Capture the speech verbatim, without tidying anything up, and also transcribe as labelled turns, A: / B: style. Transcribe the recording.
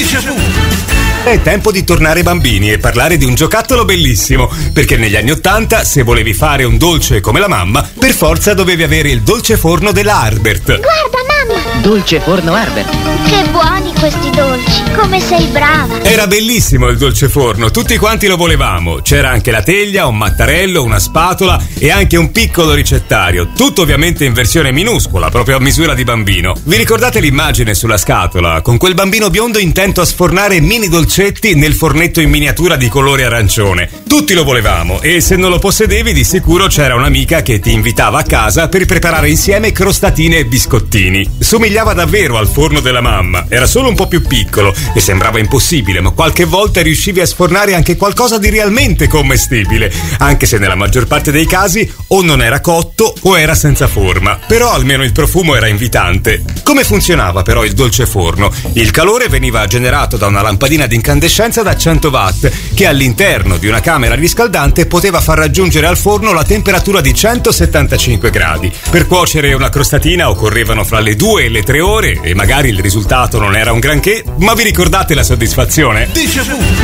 A: Déjà vu.
B: È tempo di tornare bambini e parlare di un giocattolo bellissimo, perché negli anni Ottanta, se volevi fare un dolce come la mamma, per forza dovevi avere il dolce forno della Harbert.
C: Guarda, mamma!
D: Dolce forno Harbert.
C: Che buoni questi dolci, come sei brava!
B: Era bellissimo il dolce forno, tutti quanti lo volevamo. C'era anche la teglia, un mattarello, una spatola e anche un piccolo ricettario, tutto ovviamente in versione minuscola, proprio a misura di bambino. Vi ricordate l'immagine sulla scatola, con quel bambino biondo intento a sfornare mini dolcetti nel fornetto in miniatura di colore arancione? Tutti lo volevamo e se non lo possedevi di sicuro c'era un'amica che ti invitava a casa per preparare insieme crostatine e biscottini. Somigliava davvero al forno della mamma, era solo un po' più piccolo e sembrava impossibile, ma qualche volta riuscivi a sfornare anche qualcosa di realmente commestibile, anche se nella maggior parte dei casi o non era cotto o era senza forma, però almeno il profumo era invitante. Come funzionava però il dolce forno? Il calore veniva generato da una lampadina di incandescenza da cento watt che all'interno di una camera riscaldante poteva far raggiungere al forno la temperatura di centosettantacinque gradi. Per cuocere una crostatina occorrevano fra le due e le tre ore e magari il risultato non era un granché, ma vi ricordate la soddisfazione?
A: Déjà vu.